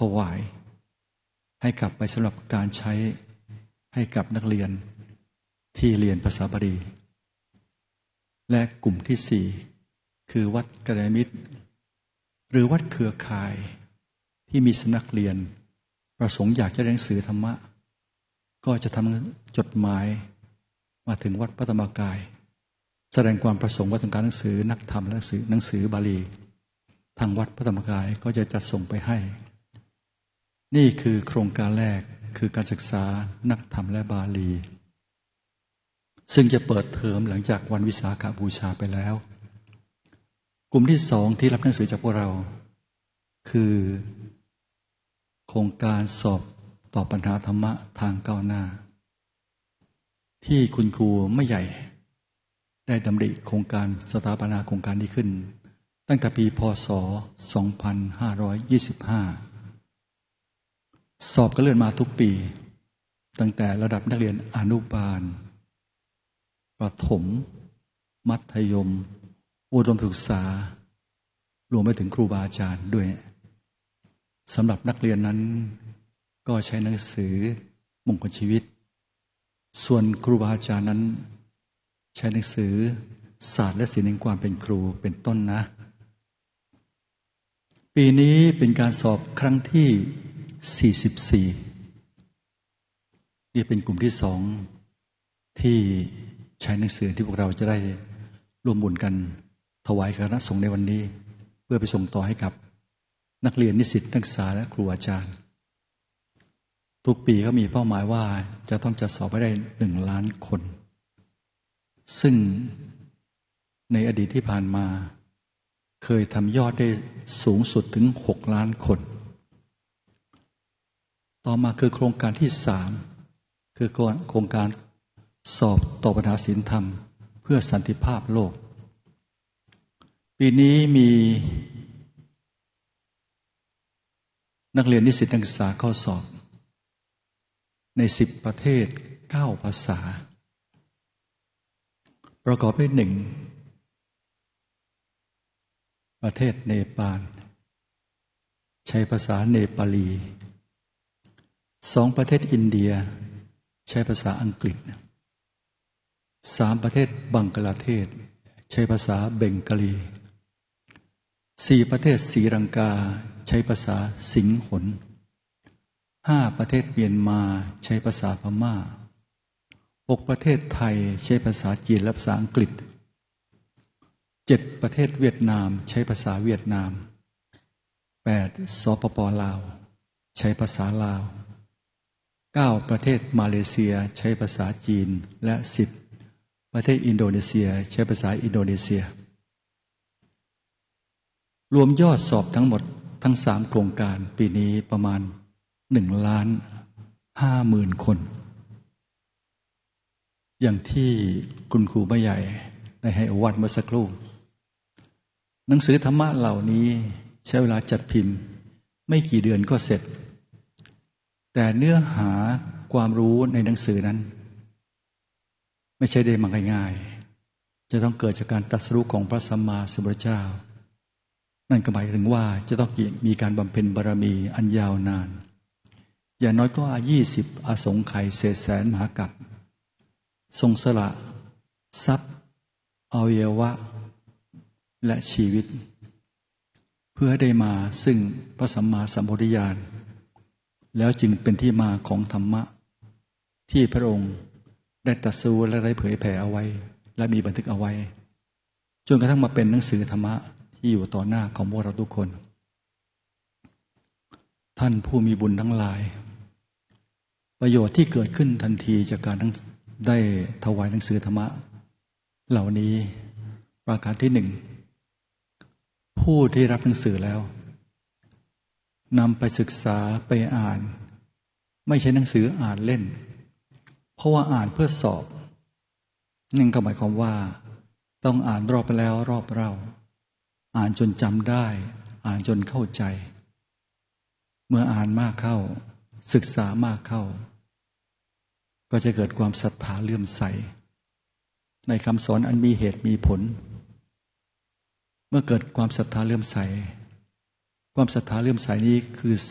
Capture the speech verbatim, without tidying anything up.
วายให้กลับไปสำหรับการใช้ให้กับนักเรียนที่เรียนภาษาบาลีและกลุ่มที่สี่คือวัดกัลยาณมิตรหรือวัดเครือข่ายที่มีสำนักเรียนประสงค์อยากจะเรียนหนังสือธรรมะก็จะทำจดหมายมาถึงวัดพระธรรมกายแสดงความประสงค์ว่าต้องการหนังสือนักธรรมและหนังสือหนังสือบาลีทางวัดพระธรรมกายก็จะจัดส่งไปให้นี่คือโครงการแรกคือการศึกษานักธรรมและบาลีซึ่งจะเปิดเทอมหลังจากวันวิสาขบูชาไปแล้วกลุ่มที่สองที่รับหนังสือจากพวกเราคือโครงการสอบตอบปัญหาธรรมะทางก้าวหน้าที่คุณครูไม่ใหญ่ได้ดำริโครงการสถาปนาโครงการนี้ขึ้นตั้งแต่ปีพ.ศ. สองพันห้าร้อยยี่สิบห้าสอบก็เลื่อนมาทุกปีตั้งแต่ระดับนักเรียนอนุบาลประถมมัธยมอุดมศึกษารวมไปถึงครูบาอาจารย์ด้วยสำหรับนักเรียนนั้นก็ใช้หนังสือมงคลชีวิตส่วนครูบาอาจารย์นั้นใช้หนังสือศาสตร์และศิลป์แห่งความเป็นครูเป็นต้นนะปีนี้เป็นการสอบครั้งที่สี่สิบสี่นี่เป็นกลุ่มที่สองที่ใช้หนังสือที่พวกเราจะได้ร่วมบุญกันถวายคณะสงฆ์ในวันนี้เพื่อไปส่งต่อให้กับนักเรียนนิสิตนักศึกษาและครูอาจารย์ทุกปีเขามีเป้าหมายว่าจะต้องจัดสอบให้ได้หนึ่งล้านคนซึ่งในอดีตที่ผ่านมาเคยทำยอดได้สูงสุดถึงหกล้านคนต่อมาคือโครงการที่สามคือโครงการสอบตอบปัญหาศีลธรรมเพื่อสันติภาพโลกปีนี้มีนักเรียนนิสิตนักศึกษาเข้าสอบในสิบประเทศเก้าภาษาประกอบด้วยหนึ่งประเทศเนปาลใช้ภาษาเนปาลีสองประเทศอินเดียใช้ภาษาอังกฤษสามประเทศบังกลาเทศใช้ภาษาเบงกาลีสี่ประเทศศรีลังกาใช้ภาษาสิงหนห้าประเทศเมียนมาใช้ภาษาพม่าหกประเทศไทยใช้ภาษาจีนและภาษาอังกฤษเจ็ดประเทศเวียดนามใช้ภาษาเวียดนามแปดสปป.ลาวใช้ภาษาลาวเก้าประเทศมาเลเซียใช้ภาษาจีนและสิบประเทศอินโดนีเซียใช้ภาษาอินโดนีเซียรวมยอดสอบทั้งหมดทั้งสามโครงการปีนี้ประมาณหนึ่งล้านห้าหมื่นคนอย่างที่คุณครูไม่ใหญ่ได้ให้อวดเมื่อสักครู่หนังสือธรรมะเหล่านี้ใช้เวลาจัดพิมพ์ไม่กี่เดือนก็เสร็จแต่เนื้อหาความรู้ในหนังสือนั้นไม่ใช่ได้มาง่ายๆจะต้องเกิดจากการตรัสรู้ของพระสัมมาสัมพุทธเจ้านั่นก็หมายถึงว่าจะต้องมีการบำเพ็ญบารมีอันยาวนานอย่างน้อยก็ยี่สิบอสงไขยเศษแสนมหากัปทรงสละทรัพย์อวัยวะและชีวิตเพื่อให้ได้มาซึ่งพระสัมมาสัมพุทธญาณแล้วจึงเป็นที่มาของธรรมะที่พระองค์ได้ตรัสรู้และได้เผยแผ่เอาไว้และมีบันทึกเอาไว้จนกระทั่งมาเป็นหนังสือธรรมะที่อยู่ต่อหน้าของพวกเราทุกคนท่านผู้มีบุญทั้งหลายประโยชน์ที่เกิดขึ้นทันทีจากการได้ถวายหนังสือธรรมะเหล่านี้ประการที่หนึ่งผู้ที่รับหนังสือแล้วนำไปศึกษาไปอ่านไม่ใช่หนังสืออ่านเล่นเพราะว่าอ่านเพื่อสอบนั่นก็หมายความว่าต้องอ่านรอบไปแล้วรอบเล่าอ่านจนจำได้อ่านจนเข้าใจเมื่ออ่านมากเข้าศึกษามากเข้าก็จะเกิดความศรัทธาเลื่อมใสในคำสอนอันมีเหตุมีผลเมื่อเกิดความศรัทธาเลื่อมใสความศรัทธาเลื่อมใสนี้คือ